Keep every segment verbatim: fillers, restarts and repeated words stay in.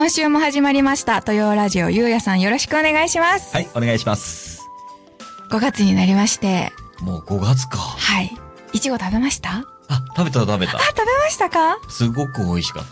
今週も始まりました土曜ラジオ。ゆうやさんよろしくお願いします。 はい、お願いします。 ごがつになりまして。 もうごがつか。 はい。いちご食べました？ あ、食べた食べた。 あ、食べましたか？ すごく美味しかった。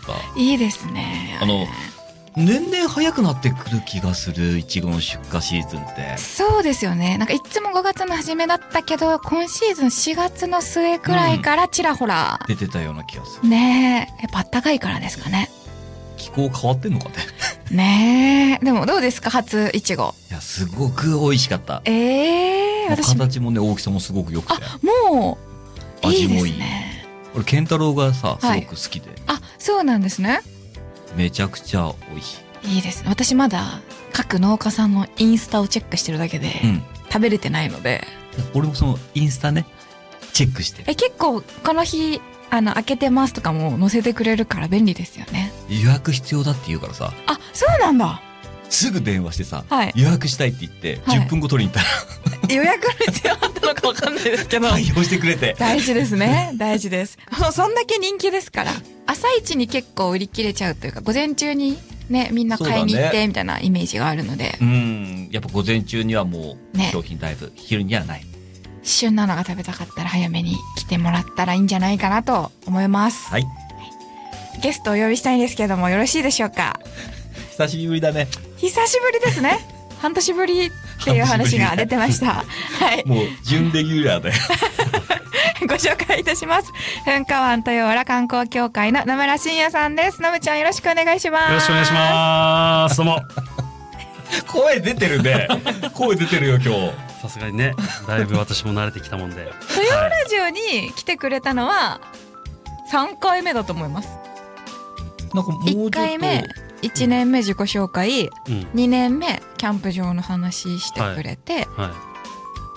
いいですね。 あの年々早くなってくる気がする、いちごの出荷シーズンって。 そうですよね。なんかいつもごがつの初めだったけど、今シーズンしがつの末くらいからちらほら、 うん、出てたような気がするねえ。やっぱ暖かいからですかね。 気候変わってんのかね。 ねえ。でもどうですか、初いちご。 いや、すごく美味しかった。 ええー、 私形もね、大きさもすごく良くて。 あ、もう味もいい。いいですね。 俺健太郎がさ、すごく好きで、はい、 あ、そうなんですね。 めちゃくちゃ美味しい。 いいですね。私まだ各農家さんのインスタをチェックしてるだけで、うん、食べれてないので。 俺もそのインスタね、チェックして。 え、結構この日あの開けてますとかも載せてくれるから便利ですよね。 予約必要だって言うからさ。 あ、そうなんだ。 すぐ電話してさ、はい、予約したいって言って、 はい、 じゅっぷんご取りに行ったら予約の必要あったのか分かんないですけど対応してくれて大事ですね。大事です。そんだけ人気ですから、朝一に結構売り切れちゃうというか、午前中にね、みんな買いに行ってみたいなイメージがあるので、 う、ね、うんやっぱ午前中にはもう商品だいぶ、ね、昼にはない。 旬なのが食べたかったら早めに来てもらったらいいんじゃないかなと思います。 はい、 ゲストをお呼びしたいんですけども、よろしいでしょうか？ 久しぶりだね。 久しぶりですね。半年ぶりっていう話が出てました。はい。 もう準レギュラーだよ。 ご紹介いたします。噴火湾豊浦観光協会の野村真也さんです。野村ちゃんよろしくお願いします。 よろしくお願いします。どうも。 声出てるね。声出てるよ今日。 さすがにね、だいぶ私も慣れてきたもんで。 豊ラジオに来てくれたのはさんかいめだと思います。 なんかもうちょっといっかいめいちねんめ自己紹介、うん、にねんめキャンプ場の話してくれて、はいはい、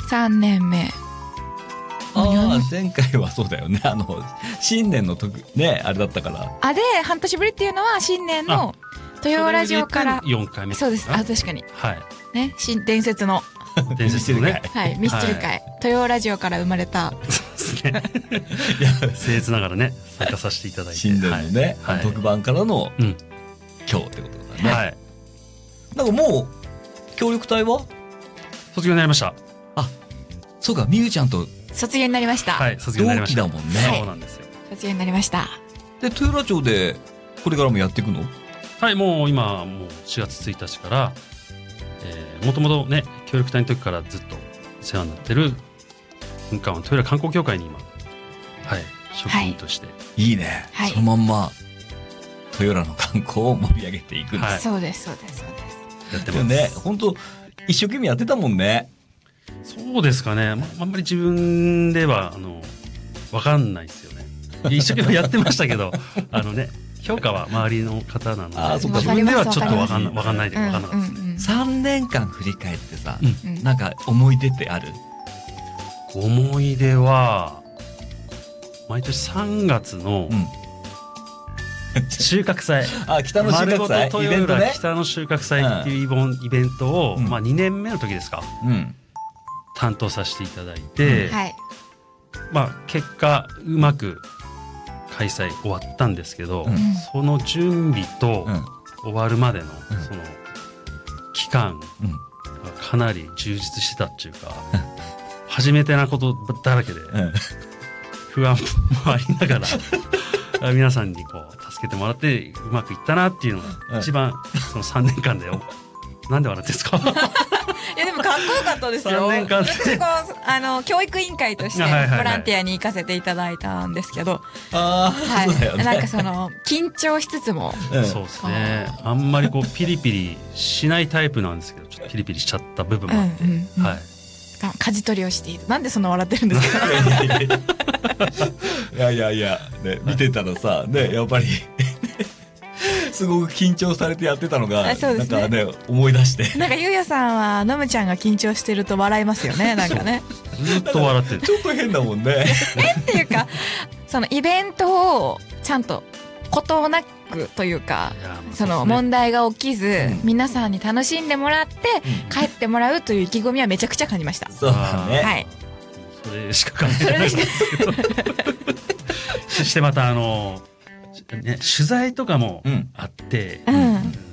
さんねんめ。 ああ、前回はそうだよね。あの新年の時ね、あれだったから。 あ、で半年ぶりっていうのは新年の豊ラジオからよんかいめ。 そうです。あ、確かに。 はい。 ね、新伝説の伝説のね、 はい、ミスチル会、豊ラジオから生まれた。 そうですね。いや、僭越ながらね、参加させていただいて。 新年のね、はい、特番からの、うん、今日ってことだね。はい。なんかもう協力隊は卒業になりました。 あ、そうか、みゆちゃんと卒業になりました。 はい、卒業になりました。 同期だもんね。 そうなんですよ。 卒業になりました。 で、豊浦町でこれからもやっていくの？ はい、もう今もうしがつついたちから、えー、もともとね、協力隊の時からずっとお世話になってる噴火湾豊浦観光協会に今、はい、職員として、はい、 いいね、はい、そのまんま豊浦の観光を盛り上げていくんです、はい、 そうですそうですそうです。 やってます。 ね、本当一生懸命やってたもんね。 そうですかね。まあんまり自分ではあの分かんないですよね。一生懸命やってましたけど、あのね、評価は周りの方なので、 あ、そっか、 自分ではちょっと分かんない、分かんないで分かんなかったです、うんうんうん。 さんねんかん振り返ってさ、うん、なんか思い出ってある？ 思い出は毎年さんがつの、うん、収穫祭、 あ、北の収穫祭、 イベントね、北の収穫祭っていうイボン、うん、イベントを、うん、まあにねんめの時ですか、うん、担当させていただいて、うん、はい、まあ結果うまく開催終わったんですけど、うん、その準備と終わるまでの、うん、その期間がかなり充実してたっていうか、うん、初めてなことだらけで、うん、不安もありながら皆さんにこう助けてもらってうまくいったなっていうのが一番、そのさんねんかんで、なんで笑ってんですか？ いやでもかっこよかったですよ。 さんねんかんであの教育委員会としてボランティアに行かせていただいたんですけど、 あ、はい、そうだよね。 なんかその緊張しつつも、 うん、そうですね、あんまりこうピリピリしないタイプなんですけど、ちょっとピリピリしちゃった部分もあって、うんうんうん、はい、 舵取りをしている。なんでそんな笑ってるんですか？ いやいやいや、ね、見てたらさ、ね、やっぱりすごく緊張されてやってたのが、そうですね、なんかね、思い出して、 なんかゆうやさんはのむちゃんが緊張してると笑いますよね。なんかね、 ずっと笑ってる。 ちょっと変だもんね。 えっていうか、そのイベントをちゃんとことなくというか、その問題が起きず、うん、皆さんに楽しんでもらって、うん、帰ってもらうという意気込みはめちゃくちゃ感じました。 そうだね。 はい。 それしか感じないんですけど。そしてまたあの、 ね、取材とかもあって、 うん